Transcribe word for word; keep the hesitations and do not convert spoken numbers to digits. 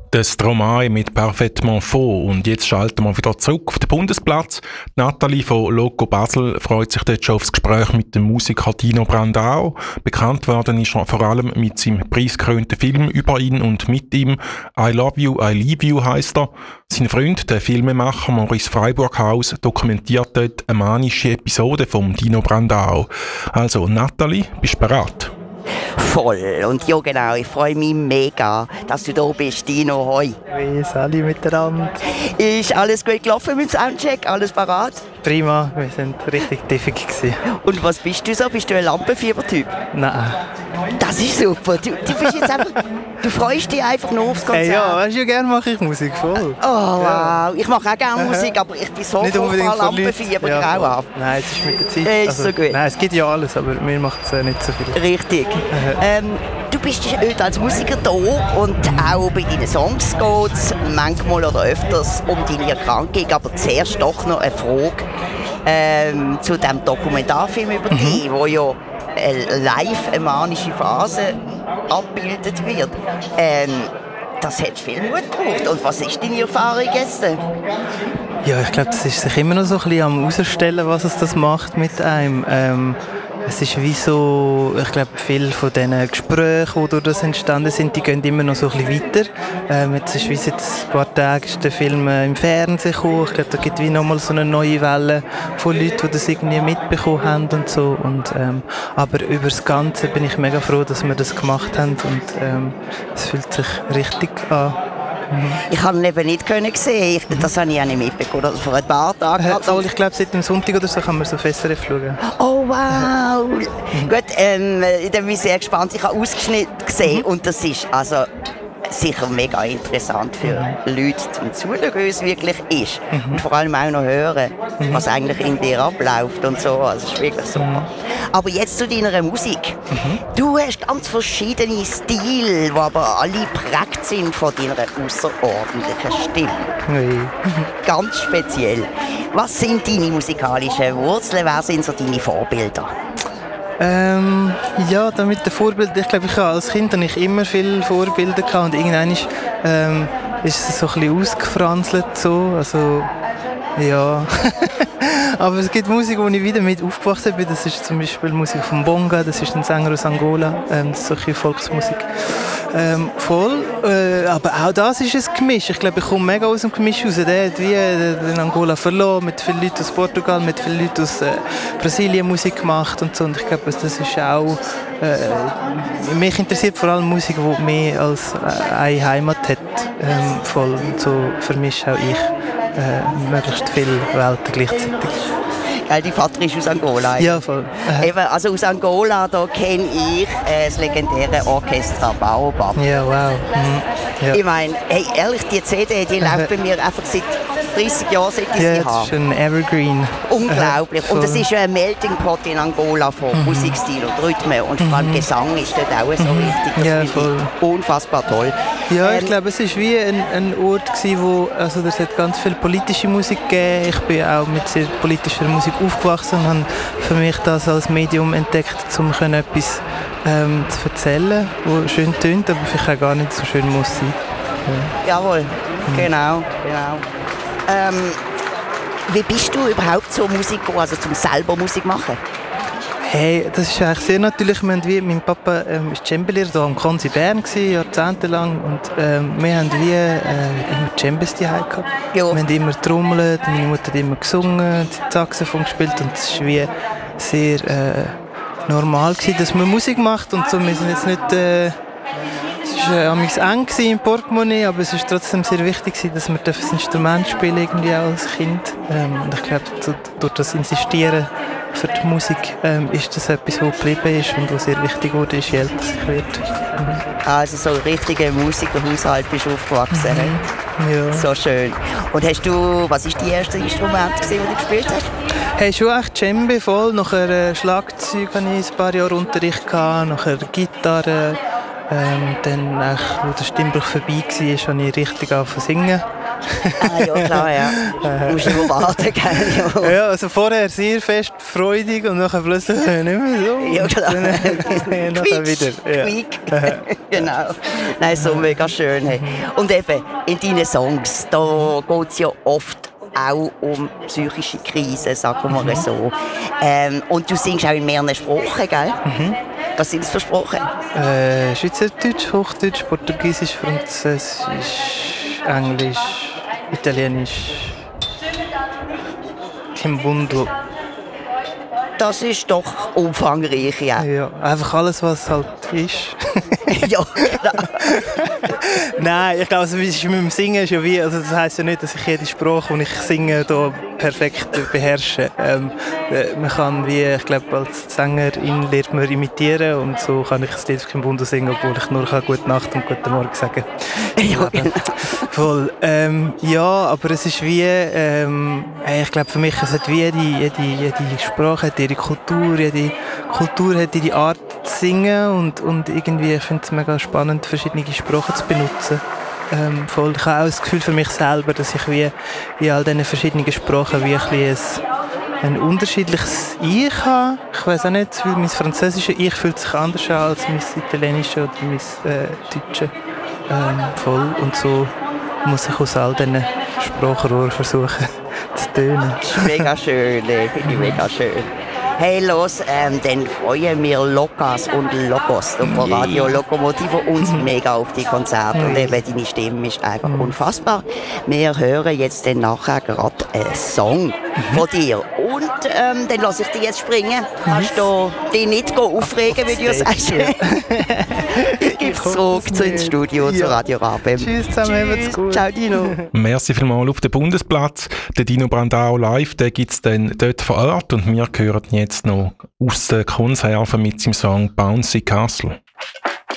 Das Stromae mit «Parfaitement Faux». Und jetzt schalten wir wieder zurück auf den Bundesplatz. Nathalie von Loco Basel freut sich dort schon auf das Gespräch mit dem Musiker Dino Brandao. Bekannt worden ist er vor allem mit seinem preisgekrönten Film über ihn und mit ihm. «I Love You, I Leave You» heisst er. Sein Freund, der Filmemacher Maurice Freiburghaus, dokumentiert dort eine manische Episode vom Dino Brandao. Also Nathalie, bist du bereit? Voll. Und ja, genau, ich freue mich mega, dass du da bist, Dino. Hoi. Wie ist alle miteinander? Ist alles gut gelaufen mit dem Soundcheck? Alles parat? Prima, wir sind richtig tiefig gewesen. Und was bist du so? Bist du ein Lampenfieber-Typ? Nein. Das ist super. Du, du, bist jetzt einfach, du freust dich einfach nur aufs Konzert. Hey, ja, weißt du, gerne mache ich Musik, voll. Oh, wow. Ja. Ich mache auch gerne Musik, aber ich bin so furchtbar Lampenfieber ja, grauhaft. Nein, es ist mit der Zeit. Äh, ist also, so gut. Nein, es gibt ja alles, aber mir macht es äh, nicht so viel. Richtig. Ähm, du bist heute als Musiker da und auch bei deinen Songs geht es manchmal oder öfters um deine Erkrankung, aber zuerst doch noch eine Frage ähm, zu diesem Dokumentarfilm über dich, wo ja live eine manische Phase abgebildet wird. Ähm, das hat viel Mut gebraucht. Und was ist deine Erfahrung jetzt? Ja, ich glaube, das ist sich immer noch so ein bisschen am Herausstellen, was es das macht mit einem. Ähm, es ist wie so, ich glaube, viele von diesen Gesprächen, die durch das entstanden sind, die gehen immer noch so ein bisschen weiter. Ähm, jetzt ist wie seit ein paar Tagen ist der Film äh, im Fernsehen gekommen. Ich glaube, da gibt es wie nochmal so eine neue Welle von Leuten, die das irgendwie mitbekommen haben und so. Und, ähm, aber über das Ganze bin ich mega froh, dass wir das gemacht haben und ähm, es fühlt sich richtig an. Mhm. Ich konnte ihn eben nicht sehen, ich, das habe ich auch nicht mitbekommen. Also vor ein paar Tagen. Äh, oh, ich glaube, seit dem Sonntag oder so kann man so auf S R F schauen. Oh wow! Mhm. Gut, ähm, da bin ich sehr gespannt. Ich habe ausgeschnitten gesehen mhm. und das ist also sicher mega interessant für mhm. Leute zum Zuschauen, wie es wirklich ist. Mhm. Und vor allem auch noch hören, mhm. was eigentlich in dir abläuft und so. Also es ist wirklich super. Mhm. Aber jetzt zu deiner Musik. Mhm. Du hast ganz verschiedene Stile, die aber alle geprägt sind von deiner außerordentlichen Stimme. Mhm. Ganz speziell. Was sind deine musikalischen Wurzeln? Wer sind so deine Vorbilder? Ähm, ja, damit der Vorbild, ich glaube, ich habe als Kind hatte ich immer viele Vorbilder gehabt und irgendwann ist, ähm, ist es so ein bisschen ausgefranzelt so, also ja. Aber es gibt Musik, wo ich wieder mit aufgewachsen bin. Das ist zum Beispiel Musik von Bonga, das ist ein Sänger aus Angola, ähm, das ist solche Volksmusik. Ähm, voll, äh, aber auch das ist ein Gemisch. Ich glaube, ich komme mega aus dem Gemisch raus. Der hat wie in Angola verloren, mit vielen Leuten aus Portugal, mit vielen Leuten aus äh, Brasilien Musik gemacht und so. Und ich glaube, das ist auch, äh, mich interessiert vor allem Musik, die mehr als äh, eine Heimat hat. Ähm, voll, und so vermische auch ich äh, möglichst viele Welten gleichzeitig. Gell, dein Vater ist aus Angola. Ja, voll. Äh. Eben, also aus Angola, da kenne ich äh, das legendäre Orchester Baobab. Ja, wow. Mhm. Ja. Ich meine, hey, ehrlich, die C D, die läuft bei mir einfach seit dreissig Jahren, seit ich ja, sie habe. Das ist ein Evergreen. Unglaublich. Äh, und es ist ja ein Melting Pot in Angola von mhm. Musikstil und Rhythmen. Und vor allem mhm. Gesang ist dort auch so mhm. richtig. Das ja, voll. Unfassbar toll. Ja, ähm, ich glaube, es war wie ein, ein Ort, gewesen, wo, also es hat ganz viel politische Musik gegeben. Ich bin auch mit sehr politischer Musik aufgewachsen und habe für mich das als Medium entdeckt, um etwas ähm, zu erzählen, das schön tönt, aber vielleicht auch gar nicht so schön muss sein. Ja. Jawohl, mhm. genau, genau. Ähm, wie bist du überhaupt zur Musik gekommen, also zum selber Musik machen? Hey, das ist eigentlich sehr natürlich. Wir haben wie, mein Papa ähm, ist Cembalo-Lehrer hier am Konzi Bern gewesen, jahrzehntelang, und ähm, wir haben wie äh, immer Cembes zu Hause gehabt. Wir haben immer trommelt, meine Mutter hat immer gesungen, die Saxophon gespielt, und es war wie sehr äh, normal gewesen, dass man Musik macht und so. Wir sind jetzt nicht äh, es war äh, eng im Portemonnaie, aber es war trotzdem sehr wichtig, dass wir das Instrument spielen irgendwie auch als Kind. Ähm, und ich glaube, durch das Insistieren für die Musik ähm, ist das etwas, was geblieben ist und was sehr wichtig wurde, je älter ich werde. Mhm. Also so ein richtiger Musikerhaushalt bist du aufgewachsen. Mhm. Ja. So schön. Und hast du, was war die erste Instrument, das du gespielt hast? Hey, schon echt Djembe voll. Nachher äh, Schlagzeug hatte ich ein paar Jahre Unterricht gehabt, nachher Gitarre. Ähm, dann, äh, als der Stimmbruch vorbei war, habe ich richtig angefangen zu singen. Ah ja, klar, ja. Du musst immer warten, gell? Ja, Ja, also vorher sehr fest freudig und nachher plötzlich äh, nicht mehr so. ja klar. Und dann nachher wieder. Ja. Quick. Genau. Nein, so mega schön. Hey. Und eben, in deinen Songs, da geht es ja oft auch um psychische Krisen, sagen wir mal so. Ähm, und du singst auch in mehreren Sprachen, gell? Mhm. Was sind es für Sprachen? Äh, Schweizerdeutsch, Hochdeutsch, Portugiesisch, Französisch, Englisch, Italienisch, Kimbundu. Das ist doch umfangreich, ja. Ja, einfach alles, was halt ist. Ja, genau. Nein, ich glaube, also, mit dem Singen ist ja wie, also das heisst ja nicht, dass ich jede Sprache, die ich singe, da perfekt beherrsche. Ähm, äh, man kann wie, ich glaube, als Sängerin lernt man imitieren und so kann ich das Lied auf Kimbundu singen, obwohl ich nur kann «Gute Nacht» und «Guten Morgen» sagen kann. Ja, genau. Voll. Ähm, ja, aber es ist wie, ähm, ich glaube für mich, es hat wie jede, jede, jede Sprache hat ihre Kultur, jede Kultur hat ihre Art zu singen und, und irgendwie, ich finde es mega spannend, verschiedene Sprachen zu benutzen. Ähm, voll. Ich habe auch das Gefühl für mich selber, dass ich wie in all diesen verschiedenen Sprachen wie ein, bisschen ein, ein unterschiedliches Ich habe. Ich weiß auch nicht, mein französisches Ich fühlt sich anders an als mein italienisches oder mein äh, deutsches. Ähm, voll. Und so muss ich aus all diesen Sprachrohren versuchen zu tönen. Das ist mega schön, ey. Finde ich mega schön. Hey, los, ähm, dann freuen wir Lokas und Logos von Radio Lokomotive uns mega auf die Konzerte. Und eben, deine Stimme ist einfach unfassbar. Wir hören jetzt dann nachher gerade einen Song von dir. Und ähm, dann lasse ich dich jetzt springen. Kannst du dich nicht aufregen, wie du sagst. Ich gebe es zurück zu ins Studio, zu Radio Rabem. Tschüss zusammen, macht's gut. Ciao, Dino. Merci vielmals auf den Bundesplatz. Der Dino Brandao live, den gibt es dann dort vor Ort und wir hören jetzt noch aus den Konserven mit seinem Song «Bouncy Castle».